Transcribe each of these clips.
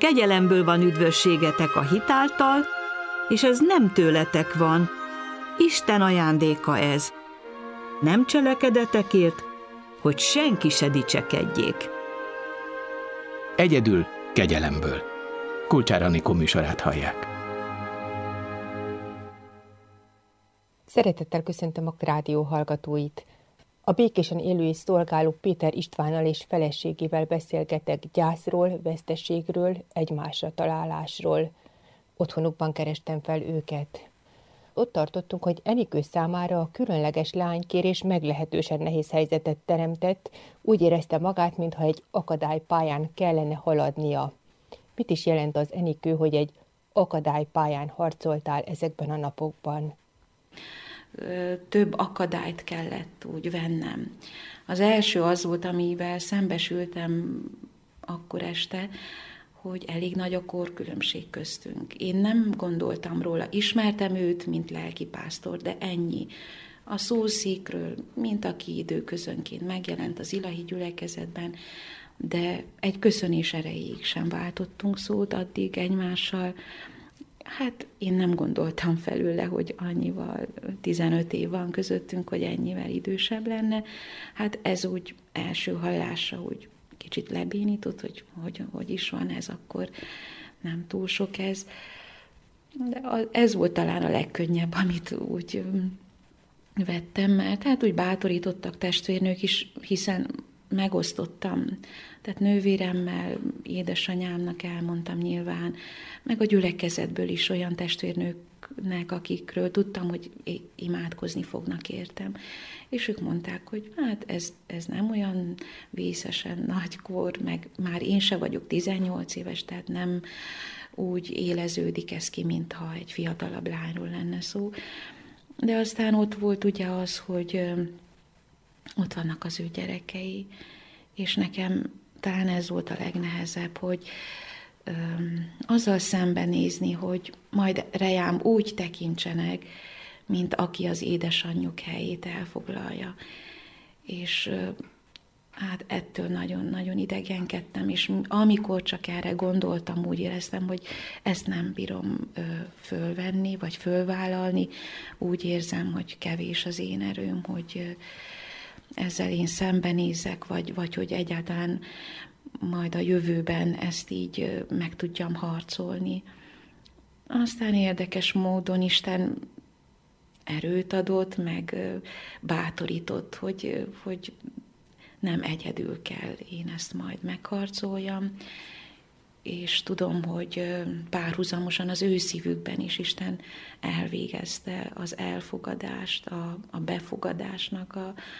kegyelemből van üdvösségetek a hit által, és ez nem tőletek van, Isten ajándéka ez. Nem cselekedetekért, hogy senki se dicsekedjék. Egyedül kegyelemből. Kulcsár Anikó műsorát hallják. Szeretettel köszöntöm a rádió hallgatóit. A békésen élő és szolgáló Péter Istvánnal és feleségével beszélgetek gyászról, veszteségről, egymásra találásról. Otthonukban kerestem fel őket. Ott tartottunk, hogy Enikő számára a különleges lánykérés meglehetősen nehéz helyzetet teremtett, úgy érezte magát, mintha egy akadálypályán kellene haladnia. Mit is jelent az, Enikő, hogy egy akadálypályán harcoltál ezekben a napokban? Több akadályt kellett úgy vennem. Az első az volt, amivel szembesültem akkor este, hogy elég nagy a korkülönbség köztünk. Én nem gondoltam róla, ismertem őt, mint lelkipásztor, de ennyi. A szószékről, mint aki időközönként megjelent az ilahi gyülekezetben, de egy köszönés erejéig sem váltottunk szót addig egymással. Hát én nem gondoltam felőle, hogy annyival, 15 év van közöttünk, hogy ennyivel idősebb lenne. Hát ez úgy első hallásra úgy kicsit lebénított, hogy is van ez, akkor nem túl sok ez. De ez volt talán a legkönnyebb, amit úgy vettem, mert hát úgy bátorítottak testvérnők is, hiszen megosztottam. Tehát nővéremmel, édesanyámnak elmondtam nyilván, meg a gyülekezetből is olyan testvérnőknek, akikről tudtam, hogy imádkozni fognak értem. És ők mondták, hogy hát ez nem olyan vészesen nagykor, meg már én se vagyok 18 éves, tehát nem úgy éleződik ez ki, mintha egy fiatalabb lányról lenne szó. De aztán ott volt ugye az, hogy ott vannak az ő gyerekei, és nekem talán ez volt a legnehezebb, hogy azzal szembenézni, hogy majd rejám úgy tekintsenek, mint aki az édesanyjuk helyét elfoglalja. És hát ettől nagyon-nagyon idegenkedtem, és amikor csak erre gondoltam, úgy éreztem, hogy ezt nem bírom fölvenni, vagy fölvállalni. Úgy érzem, hogy kevés az én erőm, hogy ezzel én szembenézek, vagy hogy egyáltalán majd a jövőben ezt így meg tudjam harcolni. Aztán érdekes módon Isten erőt adott, meg bátorított, hogy nem egyedül kell én ezt majd megharcoljam, és tudom, hogy párhuzamosan az ő szívükben is Isten elvégezte az elfogadást, a befogadásnak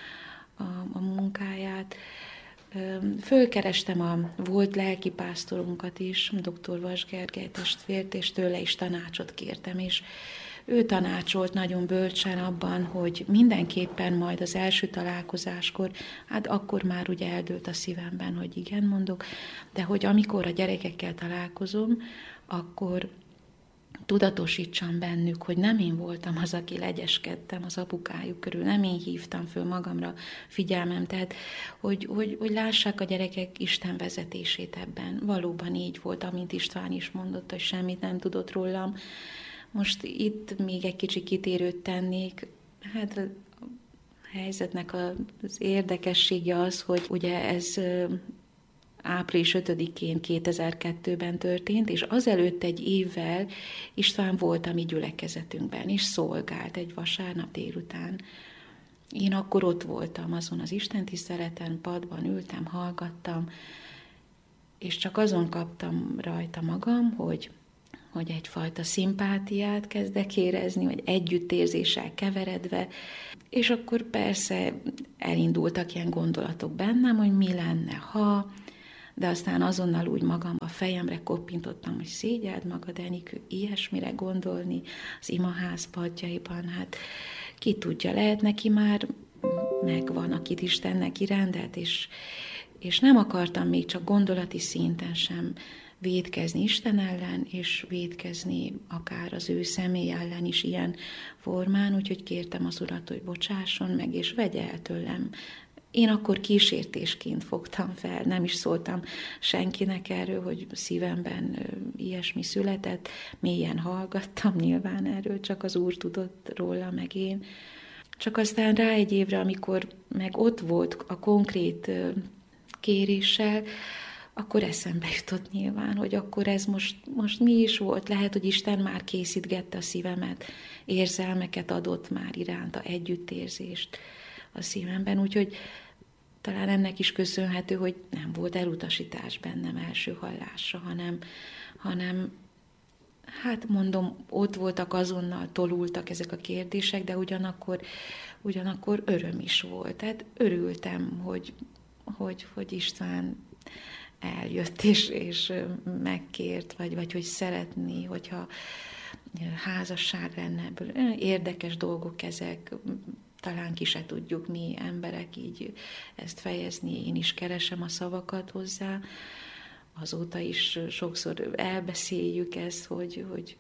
a munkáját. Fölkerestem a volt lelkipásztorunkat is, dr. Vas Gergely testvért, és tőle is tanácsot kértem, és ő tanácsolt nagyon bölcsen abban, hogy mindenképpen majd az első találkozáskor, hát akkor már ugye eldőlt a szívemben, hogy igen mondok, de hogy amikor a gyerekekkel találkozom, akkor tudatosítsam bennük, hogy nem én voltam az, aki legyeskedtem az apukájuk körül, nem én hívtam föl magamra figyelmem, tehát hogy lássák a gyerekek Isten vezetését ebben. Valóban így volt, amint István is mondott, hogy semmit nem tudott rólam. Most itt még egy kicsi kitérőt tennék, hát a helyzetnek az érdekessége az, hogy ugye ez április 5-én 2002-ben történt, és azelőtt egy évvel István volt a mi gyülekezetünkben, és szolgált egy vasárnap délután. Én akkor ott voltam azon az istentiszteleten, padban ültem, hallgattam, és csak azon kaptam rajta magam, hogy egyfajta szimpátiát kezdek érezni, vagy együttérzéssel keveredve, és akkor persze elindultak ilyen gondolatok bennem, hogy mi lenne, ha, de aztán azonnal úgy magam a fejemre koppintottam, hogy szégyeld magad, Enikő, ilyesmire gondolni az imaház padjaiban, hát ki tudja, lehet neki már megvan, akit Istennek irendelt, és nem akartam még csak gondolati szinten sem vétkezni Isten ellen, és vétkezni akár az ő személy ellen is ilyen formán, úgyhogy kértem az Urat, hogy bocsásson meg, és vegye el tőlem Én akkor kísértésként fogtam fel, nem is szóltam senkinek erről, hogy szívemben ilyesmi született, mélyen hallgattam nyilván erről, csak az Úr tudott róla, meg én. Csak aztán rá egy évre, amikor meg ott volt a konkrét kéréssel, akkor eszembe jutott nyilván, hogy akkor ez most mi is volt. Lehet, hogy Isten már készítgette a szívemet, érzelmeket adott már iránta, együttérzést a szívemben, úgyhogy talán ennek is köszönhető, hogy nem volt elutasítás bennem első hallásra, hanem hát mondom, ott voltak azonnal, tolultak ezek a kérdések, de ugyanakkor öröm is volt. Tehát örültem, hogy István eljött és megkért, vagy hogy szeretné, hogyha házasság lenne ebből. Érdekes dolgok ezek, talán ki se tudjuk mi emberek így ezt fejezni, én is keresem a szavakat hozzá. Azóta is sokszor elbeszéljük ezt, hogy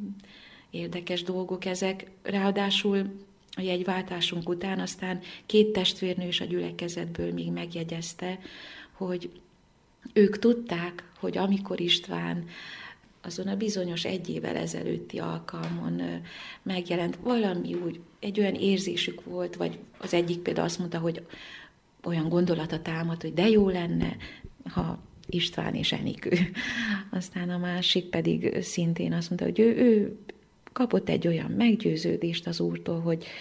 érdekes dolgok ezek. Ráadásul a jegyváltásunk után aztán 2 testvérnő is a gyülekezetből még megjegyezte, hogy ők tudták, hogy amikor István azon a bizonyos 1 évvel ezelőtti alkalmon megjelent, valami úgy, egy olyan érzésük volt, vagy az egyik például azt mondta, hogy olyan gondolata támad, hogy de jó lenne, ha István és Enikő. Aztán a másik pedig szintén azt mondta, hogy ő kapott egy olyan meggyőződést az Úrtól,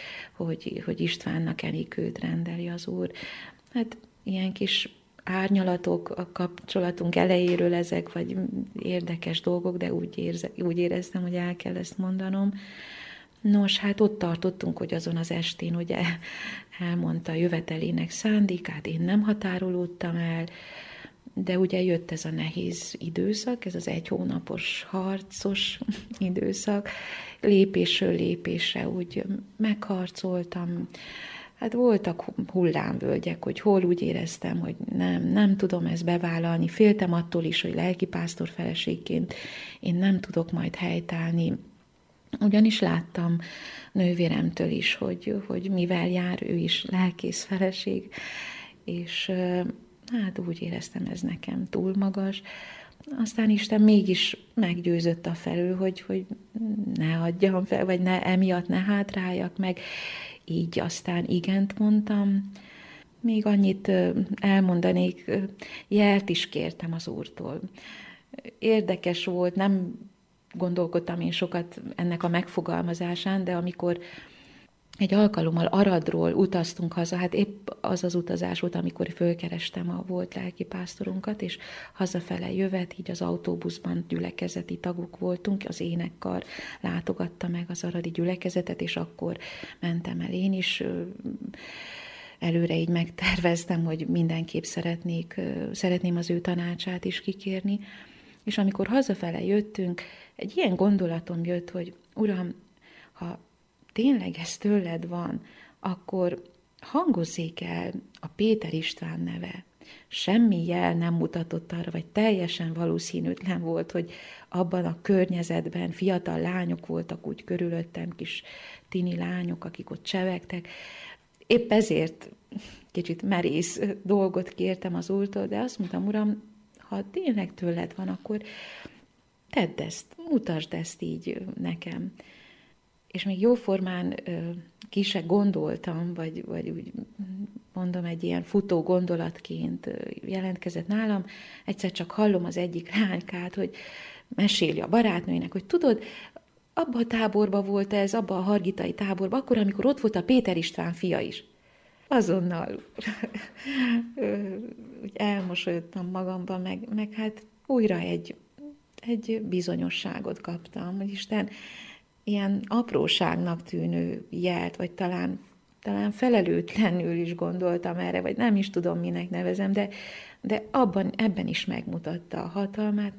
hogy Istvánnak Enikőt rendeli az Úr. Hát ilyen kis árnyalatok a kapcsolatunk elejéről ezek, vagy érdekes dolgok, de úgy éreztem, hogy el kell ezt mondanom. Nos, hát ott tartottunk, hogy azon az estén ugye elmondta a jövetelének szándékát, én nem határolódtam el, de ugye jött ez a nehéz időszak, ez az 1 hónapos harcos időszak, lépésről lépésre úgy megharcoltam. Hát voltak hullámvölgyek, hogy hol úgy éreztem, hogy nem tudom ezt bevállalni, féltem attól is, hogy lelkipásztor feleségként én nem tudok majd helytállni. Ugyanis láttam nővéremtől is, hogy mivel jár, ő is lelkész feleség, és hát úgy éreztem, ez nekem túl magas. Aztán Isten mégis meggyőzött afelől, hogy ne adjam fel, vagy emiatt ne hátráljak meg. Így aztán igent mondtam. Még annyit elmondanék, jelt is kértem az Úrtól. Érdekes volt, nem gondolkodtam én sokat ennek a megfogalmazásán, de amikor egy alkalommal Aradról utaztunk haza, hát épp az az utazás volt, amikor fölkerestem a volt lelkipásztorunkat, és hazafele jövet, így az autóbuszban gyülekezeti tagok voltunk, az énekkar látogatta meg az aradi gyülekezetet, és akkor mentem el én is, előre így megterveztem, hogy mindenképp szeretném az ő tanácsát is kikérni, és amikor hazafele jöttünk, egy ilyen gondolatom jött, hogy Uram, ha tényleg ez tőled van, akkor hangozzék el a Péter István neve. Semmi jel nem mutatott arra, vagy teljesen valószínűtlen volt, hogy abban a környezetben fiatal lányok voltak úgy körülöttem, kis tini lányok, akik ott csevegtek. Épp ezért kicsit merész dolgot kértem az Úrtól, de azt mondtam, Uram, ha tényleg tőled van, akkor tedd ezt, mutasd ezt így nekem. És még jóformán ki se gondoltam, vagy úgy mondom, egy ilyen futó gondolatként jelentkezett nálam. Egyszer csak hallom az egyik lánykát, hogy meséli a barátnőinek, hogy tudod, abban a táborban volt ez, abban a hargitai táborban, akkor, amikor ott volt a Péter István fia is. Azonnal úgy elmosolyodtam magamban, meg hát újra egy bizonyosságot kaptam, hogy Isten ilyen apróságnak tűnő jelt, vagy talán felelőtlenül is gondoltam erre, vagy nem is tudom, minek nevezem, de ebben is megmutatta a hatalmát,